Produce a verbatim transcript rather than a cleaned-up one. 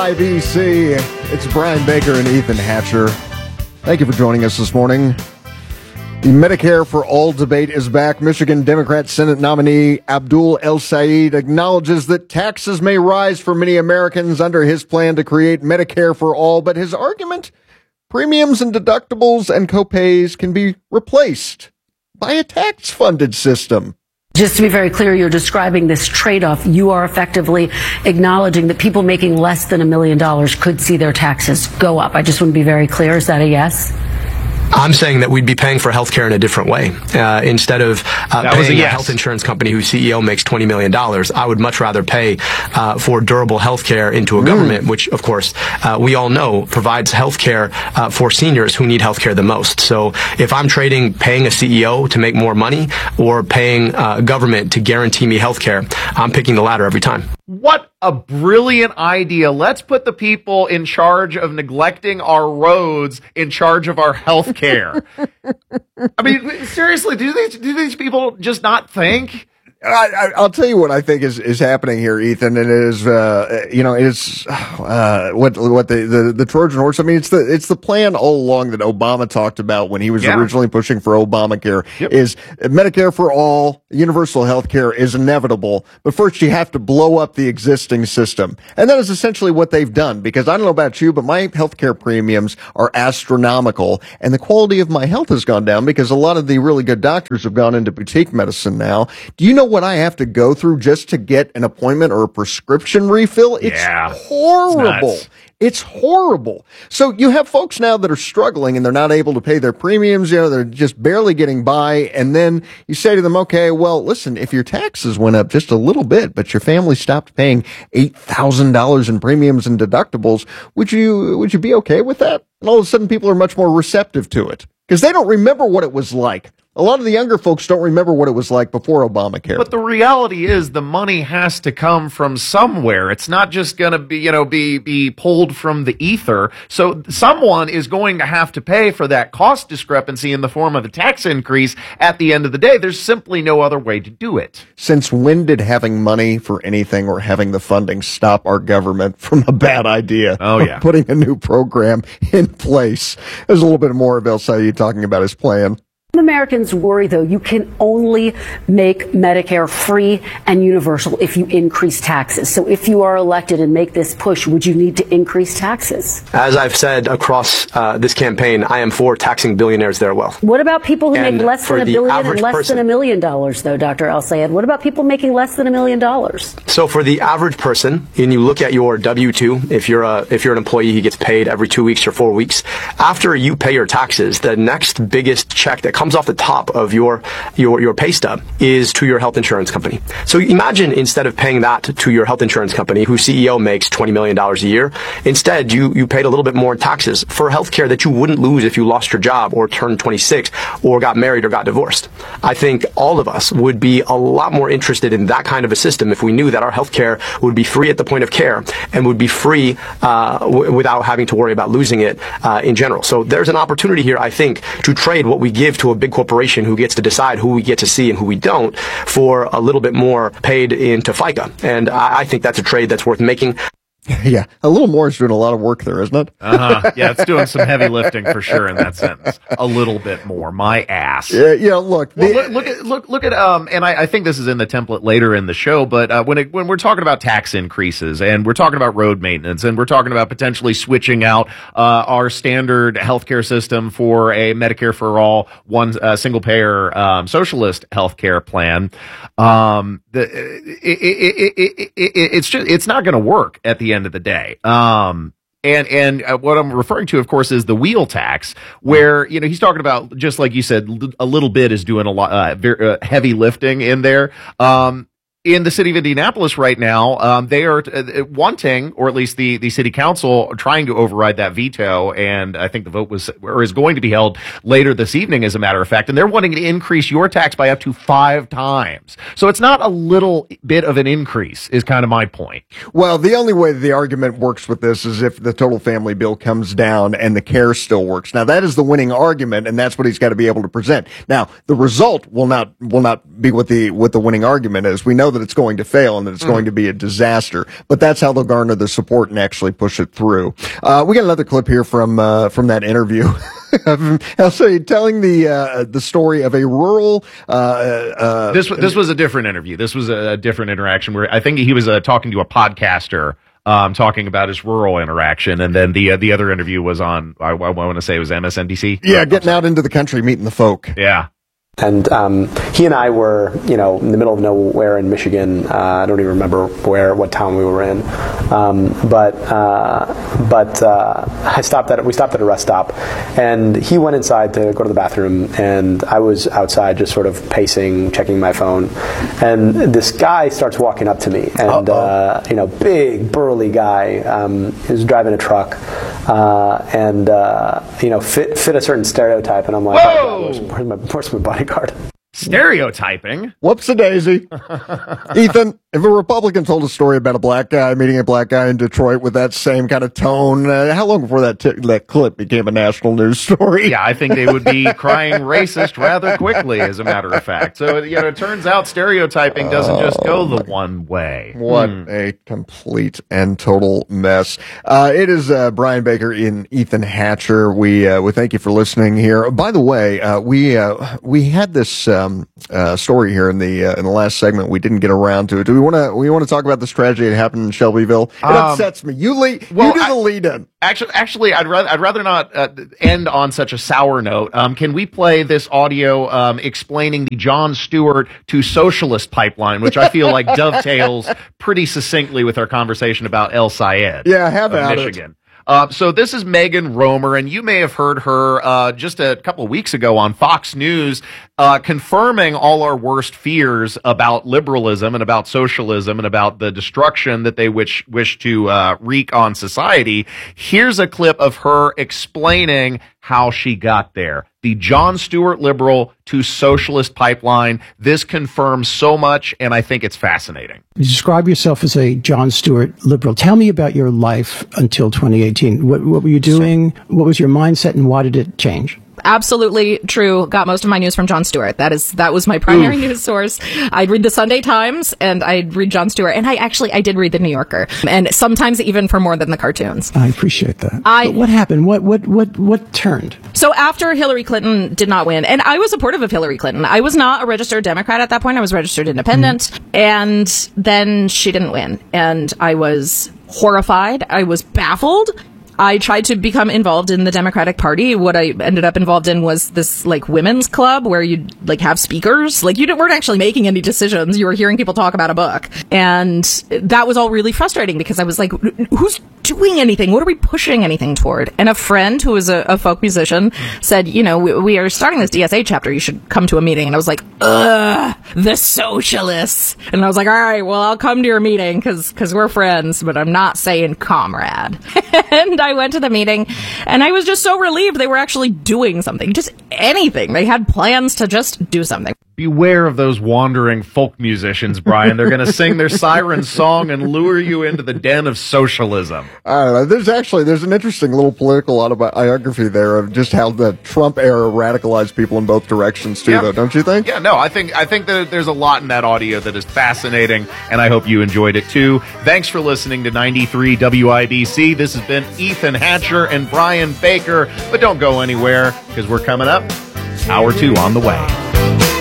I B C. It's Brian Baker and Ethan Hatcher. Thank you for joining us this morning. The Medicare for All debate is back. Michigan Democrat Senate nominee Abdul El-Sayed acknowledges that taxes may rise for many Americans under his plan to create Medicare for All, but his argument, premiums and deductibles and copays can be replaced by a tax-funded system. Just to be very clear, you're describing this trade-off. You are effectively acknowledging that people making less than a million dollars could see their taxes go up. I just want to be very clear. Is that a yes? I'm saying that we'd be paying for health care in a different way. Uh, instead of uh, paying a, yes. a health insurance company whose C E O makes twenty million dollars, I would much rather pay uh, for durable health care into a mm. government, which, of course, uh, we all know provides health care uh, for seniors who need health care the most. So if I'm trading paying a C E O to make more money or paying uh, government to guarantee me health care, I'm picking the latter every time. What a brilliant idea. Let's put the people in charge of neglecting our roads in charge of our health care. I mean, seriously, do these, do these people just not think? I, I, I'll tell you what I think is, is happening here, Ethan, and it is, uh, you know, it's, uh, what, what the, the, the Trojan horse. I mean, it's the, it's the plan all along that Obama talked about when he was yeah. originally pushing for Obamacare yep. is Medicare for all, universal health care is inevitable. But first you have to blow up the existing system. And that is essentially what they've done, because I don't know about you, but my healthcare premiums are astronomical and the quality of my health has gone down because a lot of the really good doctors have gone into boutique medicine now. Do you know what I have to go through just to get an appointment or a prescription refill? It's yeah, horrible. It's, it's horrible. So you have folks now that are struggling and they're not able to pay their premiums. You know, they're just barely getting by. And then you say to them, okay, well, listen, if your taxes went up just a little bit, but your family stopped paying eight thousand dollars in premiums and deductibles, would you, would you be okay with that? And all of a sudden people are much more receptive to it because they don't remember what it was like. A lot of the younger folks don't remember what it was like before Obamacare. But the reality is the money has to come from somewhere. It's not just going to be, you know, be, be pulled from the ether. So someone is going to have to pay for that cost discrepancy in the form of a tax increase at the end of the day. There's simply no other way to do it. Since when did having money for anything or having the funding stop our government from a bad idea? Oh, yeah. Putting a new program in place. There's a little bit more of El-Sayed talking about his plan. Americans worry, though, you can only make Medicare free and universal if you increase taxes. So if you are elected and make this push, would you need to increase taxes? As I've said across uh, this campaign, I am for taxing billionaires their wealth. What about people who and make less than a billion and less person, than a million dollars, though, Doctor El-Sayed? What about people making less than a million dollars? So for the average person, and you look at your W two, if you're a if you're an employee who gets paid every two weeks or four weeks, after you pay your taxes, the next biggest check that comes off the top of your your your pay stub is to your health insurance company. So imagine instead of paying that to your health insurance company, whose C E O makes twenty million dollars a year, instead you you paid a little bit more in taxes for health care that you wouldn't lose if you lost your job or turned twenty-six or got married or got divorced. I think all of us would be a lot more interested in that kind of a system if we knew that our health care would be free at the point of care and would be free uh, w- without having to worry about losing it uh, in general. So there's an opportunity here, I think, to trade what we give to a big corporation who gets to decide who we get to see and who we don't for a little bit more paid into FICA. And I, I think that's a trade that's worth making. Yeah, a little more is doing a lot of work there, isn't it? Uh-huh. Yeah, it's doing some heavy lifting for sure in that sentence. A little bit more. My ass. Yeah, yeah look. Well, look, look at, look, look at, um, and I, I think this is in the template later in the show, but, uh, when it, when we're talking about tax increases and we're talking about road maintenance and we're talking about potentially switching out, uh, our standard healthcare system for a Medicare for all, one, uh, single payer, um, socialist healthcare plan, um, the, it, it, it, it, it, it's just, it's not going to work at the end of the day. Um, and, and uh, what I'm referring to, of course, is the wheel tax, where, you know, he's talking about, just like you said, a little bit is doing a lot, uh, very, uh, heavy lifting in there. Um, in the city of Indianapolis right now, um, they are uh, wanting, or at least the, the city council, trying to override that veto. And I think the vote was, or is going to be held later this evening, as a matter of fact. And they're wanting to increase your tax by up to five times. So it's not a little bit of an increase, is kind of my point. Well, the only way the argument works with this is if the total family bill comes down and the care still works. Now, that is the winning argument, and that's what he's got to be able to present. Now, the result will not, will not be what the, what the winning argument is. We know that that it's going to fail and that it's mm. going to be a disaster. But that's how they'll garner the support and actually push it through. Uh, we got another clip here from uh, from that interview. I'll say, telling the uh, the story of a rural. Uh, uh, this this was a different interview. This was a different interaction where I think he was uh, talking to a podcaster, um, talking about his rural interaction, and then the uh, the other interview was on. I, I want to say it was M S N B C. Yeah, getting out into the country, meeting the folk. Yeah. And um, he and I were, you know, in the middle of nowhere in Michigan. Uh, I don't even remember where, what town we were in. Um, but uh, but uh, I stopped at we stopped at a rest stop, and he went inside to go to the bathroom, and I was outside just sort of pacing, checking my phone, and this guy starts walking up to me, and uh, you know, big burly guy, um, he was driving a truck, uh, and uh, you know, fit fit a certain stereotype, and I'm like, Whoa! oh, God, where's, where's my where's my bodyguard? Stereotyping? Whoops-a-daisy. Ethan, if a Republican told a story about a black guy meeting a black guy in Detroit with that same kind of tone, uh, how long before that t- that clip became a national news story? Yeah, I think they would be crying racist rather quickly, as a matter of fact. So, you know, it turns out stereotyping doesn't oh, just go the one way. What hmm. a complete and total mess. Uh, it is uh, Brian Baker and Ethan Hatcher. We uh, we thank you for listening here. By the way, uh, we uh, we had this um, uh, story here in the uh, in the last segment. We didn't get around to it. Do we want to we want to talk about this tragedy that happened in Shelbyville? It um, upsets me. You lead. Well, you do the lead in. Actually, actually, I'd rather I'd rather not uh, end on such a sour note. Um, can we play this audio um, explaining the Jon Stewart to socialist pipeline, which I feel like dovetails pretty succinctly with our conversation about El Sayed? Yeah, have of at Michigan. It. Uh, so this is Megan Romer, and you may have heard her uh, just a couple of weeks ago on Fox News uh, confirming all our worst fears about liberalism and about socialism and about the destruction that they wish, wish to uh, wreak on society. Here's a clip of her explaining how she got there. The Jon Stewart liberal to socialist pipeline. This confirms so much, and I think it's fascinating. You describe yourself as a Jon Stewart liberal. Tell me about your life until twenty eighteen. What, what were you doing? What was your mindset, and why did it change? Absolutely true. Got most of my news from Jon Stewart. That is, that was my primary Oof. news source. I'd read the Sunday Times and I'd read Jon Stewart. And I actually, I did read the New Yorker, and sometimes even for more than the cartoons. I appreciate that. I, but what happened? What, what, what, what turned? So after Hillary Clinton did not win, and I was supportive of Hillary Clinton. I was not a registered Democrat at that point. I was registered independent. Mm. And then she didn't win. And I was horrified. I was baffled. I tried to become involved in the Democratic Party. What I ended up involved in was this like women's club where you'd like have speakers. Like you didn't, weren't actually making any decisions. You were hearing people talk about a book. And that was all really frustrating because I was like, who's doing anything? What are we pushing anything toward? And a friend who was a, a folk musician said, you know, we, we are starting this D S A chapter. You should come to a meeting. And I was like, ugh, the socialists. And I was like, all right, well, I'll come to your meeting because because we're friends, but I'm not saying comrade. And I went to the meeting and I was just so relieved they were actually doing something, just anything. They had plans to just do something. Beware of those wandering folk musicians, Brian. They're going to sing their siren song and lure you into the den of socialism. I don't know. There's actually, there's an interesting little political autobiography there of just how the Trump era radicalized people in both directions too, yeah. though, don't you think? Yeah, no, I think, I think that there's a lot in that audio that is fascinating, and I hope you enjoyed it too. Thanks for listening to ninety-three W I B C. This has been Ethan Hatcher and Brian Baker, but don't go anywhere because we're coming up. Hour two on the way.